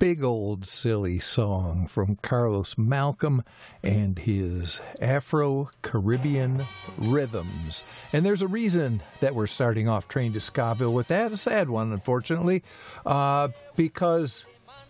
big old silly song from Carlos Malcolm and his Afro-Caribbean rhythms. And there's a reason that we're starting off Train to Scaville with that, a sad one, unfortunately, because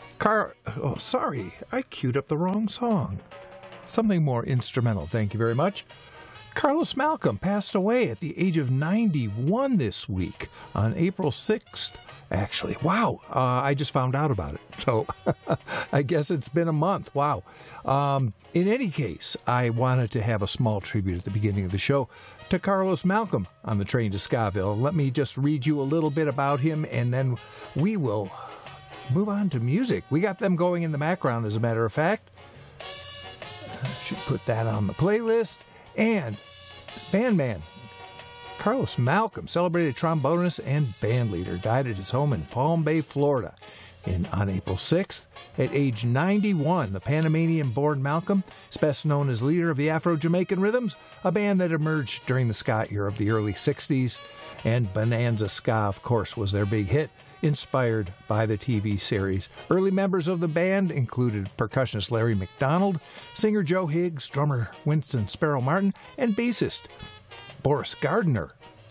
I queued up the wrong song. Something more instrumental, thank you very much. Carlos Malcolm passed away at the age of 91 this week on April 6th. Actually, wow, I just found out about it. So I guess it's been a month. Wow. In any case, I wanted to have a small tribute at the beginning of the show to Carlos Malcolm on the Train to Scaville. Let me just read you a little bit about him, and then we will move on to music. We got them going in the background, as a matter of fact. I should put that on the playlist. And bandman Carlos Malcolm, celebrated trombonist and bandleader, died at his home in Palm Bay, Florida on April 6th. At age 91, the Panamanian-born Malcolm is best known as leader of the Afro-Jamaican Rhythms, a band that emerged during the ska era of the early 60s. And Bonanza Ska, of course, was their big hit, inspired by the TV series. Early members of the band included percussionist Larry McDonald, singer Joe Higgs, drummer Winston Sparrow Martin, and bassist Boris Gardner.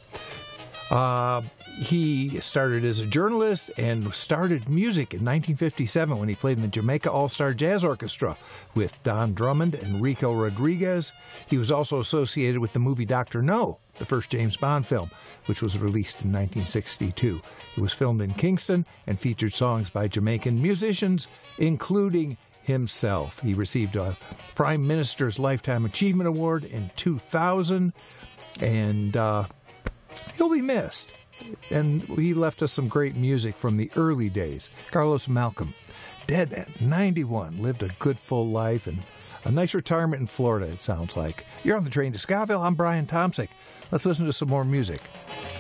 He started as a journalist and started music in 1957 when he played in the Jamaica All-Star Jazz Orchestra with Don Drummond and Rico Rodriguez. He was also associated with the movie Dr. No, the first James Bond film, which was released in 1962. It was filmed in Kingston and featured songs by Jamaican musicians, including himself. He received a Prime Minister's Lifetime Achievement Award in 2000, and he'll be missed. And he left us some great music from the early days. Carlos Malcolm, dead at 91, lived a good full life and a nice retirement in Florida, it sounds like. You're on the Train to Scaville. I'm Brian Tomsick. Let's listen to some more music.